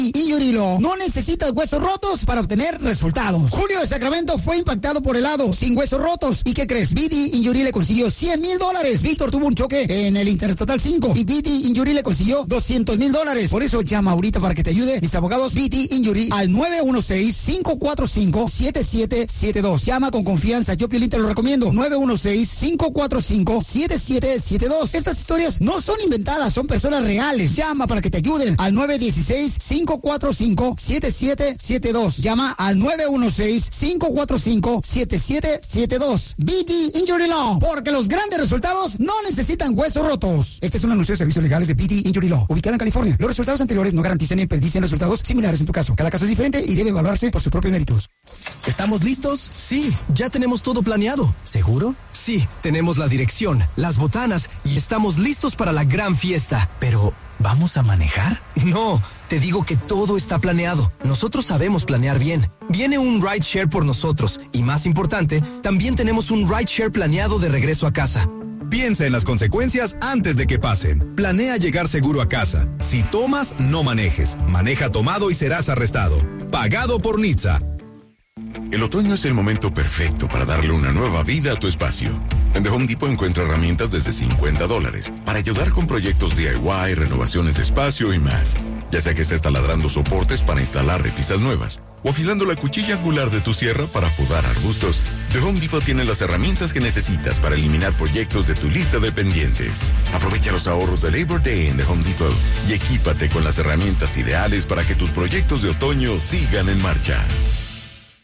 Injury Law. No necesitas huesos rotos para obtener resultados. Julio de Sacramento fue impactado por helado, sin huesos rotos. ¿Y qué crees? BD Injury le consiguió $100,000. Víctor tuvo un choque en el Interestatal 5 y BD Injury le consiguió $200,000. Por eso llama ahorita para que te ayude mis abogados BD Injury al 916-545-7772. Llama con confianza. Yo, Piolín, te lo recomiendo. 916-545-7772. Estas historias no son inventadas, son personas reales. Llama para que te ayuden al 916-545-7772. Llama al 916-545-7772. BD Injury Law, porque los grandes resultados no necesitan huesos rotos. Este es un anuncio de servicios legales de BD Injury Law, ubicada en California. Los resultados anteriores no garantizan ni predicen resultados similares en tu caso. Cada caso es diferente y debe evaluarse por sus propios méritos. ¿Estamos listos? Sí, ya tenemos todo planeado. ¿Seguro? Sí, tenemos la dirección, las botanas y estamos listos para la gran fiesta. Pero, ¿vamos a manejar? No, te digo que todo está planeado. Nosotros sabemos planear bien. Viene un rideshare por nosotros y, más importante, también tenemos un rideshare planeado de regreso a casa. Piensa en las consecuencias antes de que pasen. Planea llegar seguro a casa. Si tomas, no manejes. Maneja tomado y serás arrestado. Pagado por NHTSA. El otoño es el momento perfecto para darle una nueva vida a tu espacio. En The Home Depot encuentra herramientas desde $50 para ayudar con proyectos DIY, renovaciones de espacio y más. Ya sea que estés taladrando soportes para instalar repisas nuevas o afilando la cuchilla angular de tu sierra para podar arbustos, The Home Depot tiene las herramientas que necesitas para eliminar proyectos de tu lista de pendientes. Aprovecha los ahorros de Labor Day en The Home Depot y equípate con las herramientas ideales para que tus proyectos de otoño sigan en marcha.